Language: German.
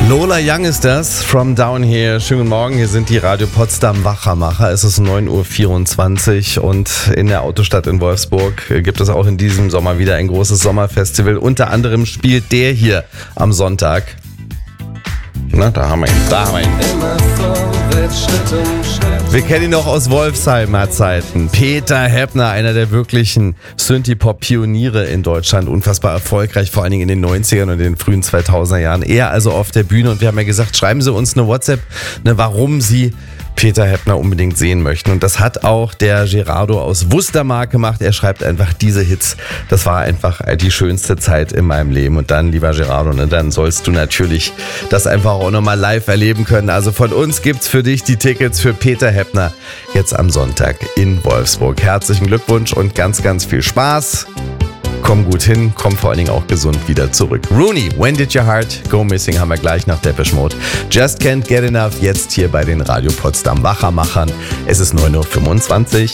Lola Young ist das, From Down Here. Schönen guten Morgen, hier sind die Radio Potsdam Wachermacher. Es ist 9.24 Uhr und in der Autostadt in Wolfsburg gibt es auch in diesem Sommer wieder ein großes Sommerfestival. Unter anderem spielt der hier am Sonntag. Na, da haben wir ihn. Immer vorwärts, Schritt um Schritt. Wir kennen ihn noch aus Wolfsheimer Zeiten. Peter Heppner, einer der wirklichen Synthie-Pop-Pioniere in Deutschland. Unfassbar erfolgreich, vor allen Dingen in den 90ern und den frühen 2000er Jahren. Er also auf der Bühne und wir haben ja gesagt, schreiben Sie uns eine WhatsApp, warum Sie Peter Heppner unbedingt sehen möchten. Und das hat auch der Gerardo aus Wustermark gemacht. Er schreibt einfach diese Hits. Das war einfach die schönste Zeit in meinem Leben. Und dann, lieber Gerardo, dann sollst du natürlich das einfach auch nochmal live erleben können. Also von uns gibt's für dich die Tickets für Peter Heppner jetzt am Sonntag in Wolfsburg. Herzlichen Glückwunsch und ganz, ganz viel Spaß. Komm gut hin, komm vor allen Dingen auch gesund wieder zurück. Rooney, When Did Your Heart Go Missing haben wir gleich nach Depeche Mode. Just Can't Get Enough, jetzt hier bei den Radio Potsdam Wachermachern. Es ist 9.25 Uhr.